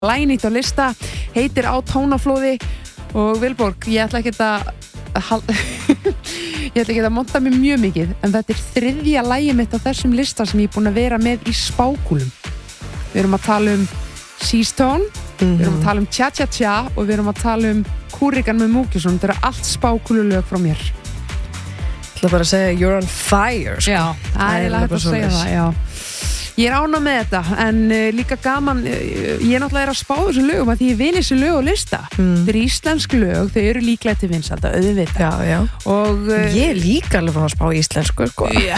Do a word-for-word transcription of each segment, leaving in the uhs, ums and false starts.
Lagið nýtt á lista, heitir Á tónaflóði og Vilborg, ég ætla ekki að ég ætla ekki að monta mig mjög mikið, en þetta er þriðja lagið mitt á þessum lista sem ég er búin að vera með í spákúlum. Við erum að tala um Seastone, mm-hmm. við erum að tala um Cha Cha Cha og við erum að tala um Kúrikan með Múkisson. Þetta eru allt spákúlulög frá mér. Ég ætla bara að segja you're on fire, sko. Já, það er hægt að segja það, já. Ég er ánægð með þetta, en uh, líka gaman, uh, ég er náttúrulega að spá þessu lögum að því ég vil þessu lög og lista. Mm. Þetta eru íslensk lög, þau eru líklega til vinsælda, auðvitað. Já, já. Og, uh, ég er líka alveg frá að spá íslensku, sko. Já.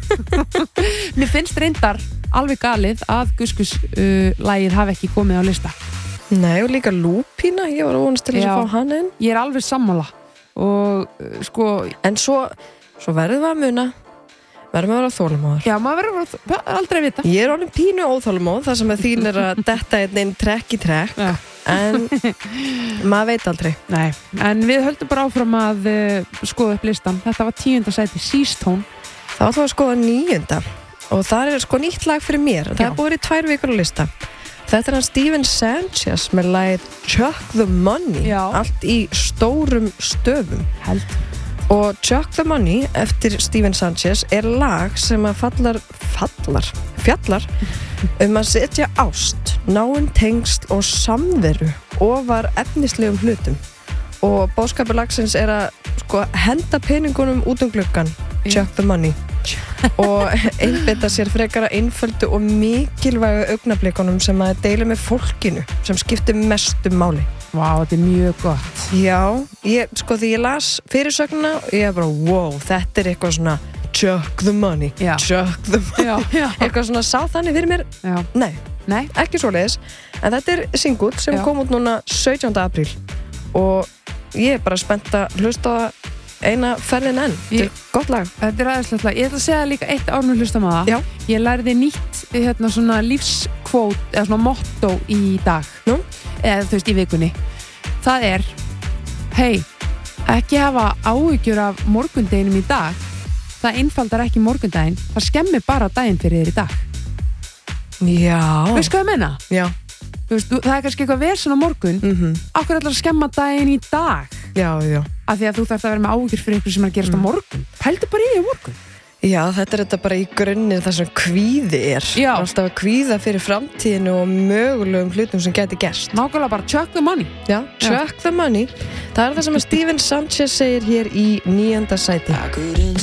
Mér finnst reyndar alveg galið að Guskus uh, lagið hafi ekki komið á lista. Nei, og líka Lúpína, ég var að vonast til þess að fá hann inn. Ég er alveg sammála. Og uh, sko... En svo, svo verðum við að muna... verðum að vera þolinmóður. Já, maður verður að aldrei vita. Ég er orðin pínu óþolinmóð þar sem að þín er að detta einn trekk í trekk, ja. En maður veit aldrei. Nei, en við höldum bara áfram að uh, skoða upp listan. Þetta var tíunda sæti, Seastone. Það var þá að skoða níunda og það er sko nýtt lag fyrir mér. Það er búið í tvær vikur á lista. Þetta er hann Steven Sanchez með lagið Chuck the Money. Já. Allt í stórum stöfum. Held. Og Chuck the Money eftir Steven Sanchez er lag sem að fallar, fallar, fjallar um að setja ást, náin tengsl og samveru ofar efnislegum hlutum. Og boðskapur lagsins er að sko, henda peningunum út um gluggan, Chuck the Money, og einbeita sér frekara einföldu og mikilvægu augnablikunum sem að deila með fólkinu sem skiptir mestu máli. Vá, þetta er mjög gott. Já, ég, sko því ég las fyrirsögnuna og ég er bara, wow, þetta er eitthvað svona Chuck the Money, já. Chuck the Money, já, já. Eitthvað svona sá þannig fyrir mér, já. Nei, Nei, ekki svoleiðis, en þetta er singull sem já. Kom út núna sautjánda apríl og ég er bara spennt að hlusta eina ferðin enn, þetta er gott lag. Þetta er aðeinslegt lag. Ég ætla að segja líka eitt árnum hlusta maður. Já. Ég lærði nýtt hérna svona lífskvót eða svona motto í dag. Nú? Eða þú veist í vikunni. Það er, hei, ekki hafa áhyggjur af morgundeginum í dag. Það einfaldar ekki morgundaginn. Það skemmir bara daginn fyrir þér í dag. Já. Veistu hvað ég meina? Já. Þú veist, það er kannski eitthvað vesen á morgun. Mm-hmm. Akkur ætlar að skemma daginn í dag. Já, já. Af því að þú þarft að vera með áhyggjur fyrir ykkur sem er að gerast mm. á morgun. Pældu bara í því á morgun. Já, þetta er þetta bara í grunninn það sem kvíði er. Já. Alltaf að kvíða fyrir framtíðinu og mögulegum hlutum sem geti gerst. Nákvæmlega bara Chuck the Money. Já, Chuck Já. the Money. Það er það sem að Steven Sanchez segir hér í níunda sæti.